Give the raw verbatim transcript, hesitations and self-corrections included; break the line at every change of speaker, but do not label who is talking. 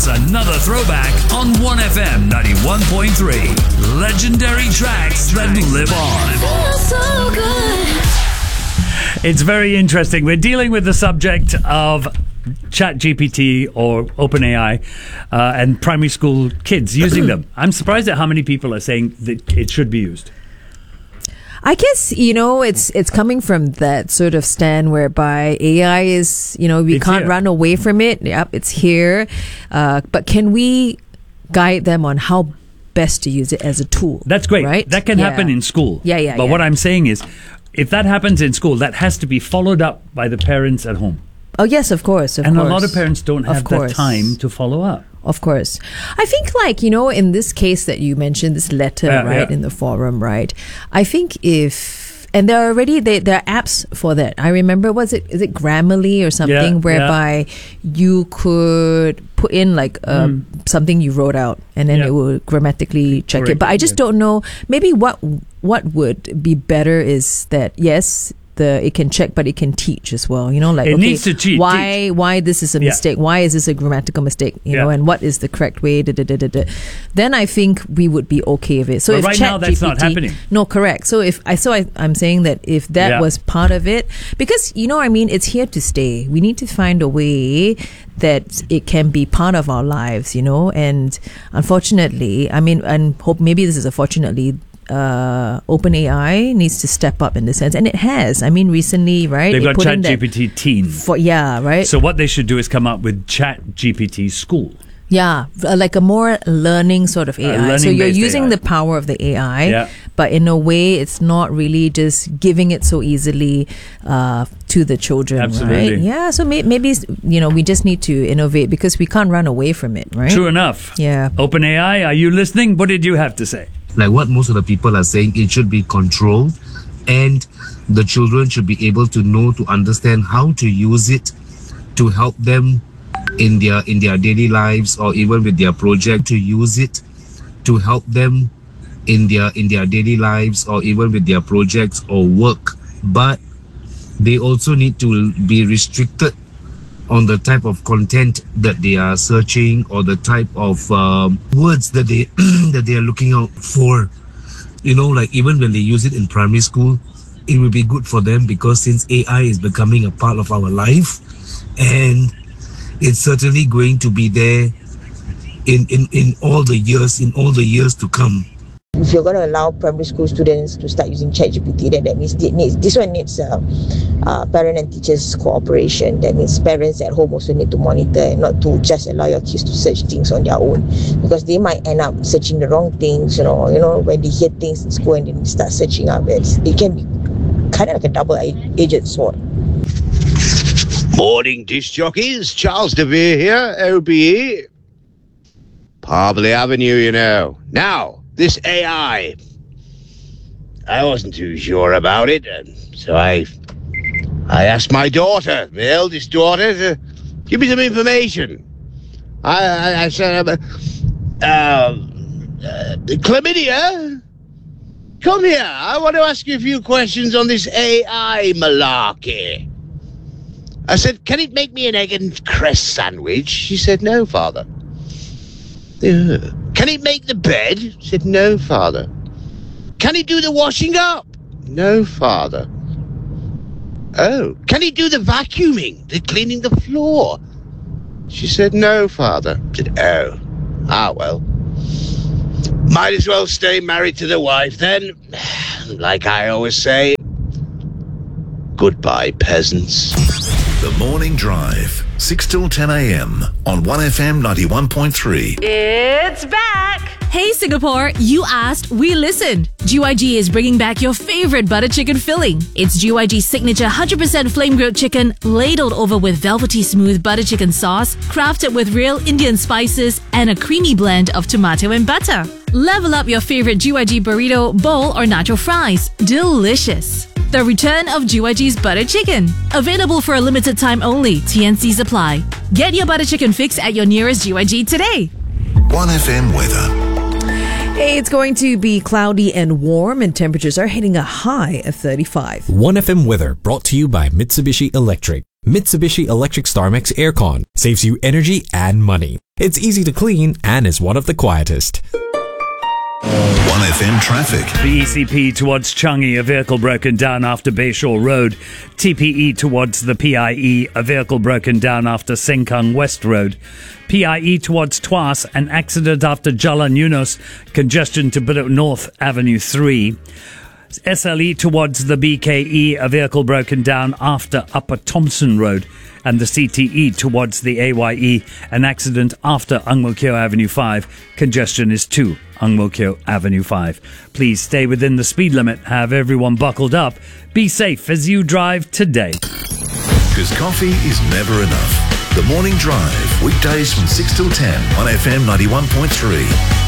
another throwback on one F M ninety-one point three. Legendary tracks that live on.
So good.
It's very interesting. We're dealing with the subject of ChatGPT or OpenAI uh, and primary school kids using them. I'm surprised at how many people are saying that it should be used.
I guess, you know, it's it's coming from that sort of stand whereby A I is, you know, we
It's
can't
here.
run away from it. Yep, it's here. Uh, but can we guide them on how best to use it as a tool?
That's great.
Right?
That can
Yeah.
happen in school.
Yeah, yeah,
But
yeah.
what I'm saying is, if that happens in school, that has to be followed up by the parents at home.
Oh, yes, of course. Of
and
course.
a lot of parents don't
Of
have the
course.
time to follow up.
Of course. I think, like, you know, in this case that you mentioned, this letter,
Yeah,
right,
yeah.
in the forum, right? I think if, and there are already, they, there are apps for that. I remember, was it, is it Grammarly or something,
Yeah,
whereby you could put in like um, something you wrote out and then
Yeah.
it will grammatically check
Correct,
it. But I just
yeah.
don't know, maybe what, what would be better is that, yes, the, it can check, but it can teach as well. You know, like
It
okay,
needs to cheat-
why
teach.
why this is a
Yeah.
mistake? Why is this a grammatical mistake? You
Yeah.
know, and what is the correct way? Da, da, da, da, da. Then I think we would be okay with it. So
But
if
right now that's not
ChatGPT
happening.
No, correct. So if I so I, I'm saying that if that
Yeah.
was part of it, because you know what I mean, it's here to stay. We need to find a way that it can be part of our lives. You know, and unfortunately, I mean, and hope maybe this is a fortunately. Uh, OpenAI needs to step up in this sense, and it has. I mean, recently, right?
They've
it
got
put in that
ChatGPT Teen.
for yeah, right.
So what they should do is come up with ChatGPT School.
Yeah, uh, like a more learning sort of A I. So you're
learning-based
using
A I.
the power of the A I,
Yeah.
but in a way, it's not really just giving it so easily uh, to the children,
Absolutely.
right? Yeah, so may- maybe, you know, we just need to innovate because we can't run away from it, right?
True enough.
Yeah.
OpenAI, are you listening? What did you have to say?
Like what most of the people are saying, it should be controlled and the children should be able to know, to understand how to use it to help them in their in their daily lives or even with their project, to use it to help them in their in their daily lives or even with their projects or work. But they also need to be restricted on the type of content that they are searching or the type of um, words that they that they are looking out for. You know, like even when they use it in primary school, it will be good for them because since A I is becoming a part of our life, and it's certainly going to be there in, in, in all the years, in all the years to come.
If you're going to allow primary school students to start using ChatGPT, then that means it needs, this one needs uh, uh, parent and teachers cooperation. That means parents at home also need to monitor and not to just allow your kids to search things on their own, because they might end up searching the wrong things. You know, you know when they hear things in school and then they start searching up, it's, it can be kind of like a double-edged sword.
Morning, disc jockeys. Charles De Vere here, O B E. Parbley Avenue, you know. Now, this A I. I wasn't too sure about it, and so I I asked my daughter, my eldest daughter, to give me some information. I, I, I said, uh, uh, Chlamydia, come here. I want to ask you a few questions on this A I malarkey. I said, can it make me an egg and cress sandwich? She said, no, Father. Ugh. Can it make the bed? She said, no, Father. Can it do the washing up? No, Father. Oh, can it do the vacuuming, the cleaning the floor? She said, no, Father. I said, oh, ah, well. Might as well stay married to the wife then. Like I always say, goodbye, peasants.
The Morning Drive, six till ten a.m. on one F M ninety-one point three.
It's back.
Hey Singapore, you asked, we listened. G Y G is bringing back your favorite butter chicken filling. It's G Y G's signature one hundred percent flame grilled chicken, ladled over with velvety smooth butter chicken sauce, crafted with real Indian spices, and a creamy blend of tomato and butter. Level up your favorite G Y G burrito, bowl, or nacho fries. Delicious. The return of G Y G's butter chicken. Available for a limited time only. T N Cs apply. Get your butter chicken fix at your nearest G Y G today.
one F M weather.
Hey, it's going to be cloudy and warm, and temperatures are hitting a high of thirty-five.
one F M weather brought to you by Mitsubishi Electric. Mitsubishi Electric StarMax Aircon saves you energy and money. It's easy to clean and is one of the quietest.
one F M traffic.
The E C P towards Changi, a vehicle broken down after Bayshore Road. T P E towards the P I E, a vehicle broken down after Sengkang West Road. P I E towards Tuas, an accident after Jalan Yunos, congestion to Bedok North Avenue three. S L E towards the B K E, a vehicle broken down after Upper Thompson Road. And the C T E towards the A Y E, an accident after Ang Mo Kio Avenue five. Congestion is to Ang Mo Kio Avenue five. Please stay within the speed limit. Have everyone buckled up. Be safe as you drive today.
Because coffee is never enough. The Morning Drive, weekdays from six till ten on F M ninety-one point three.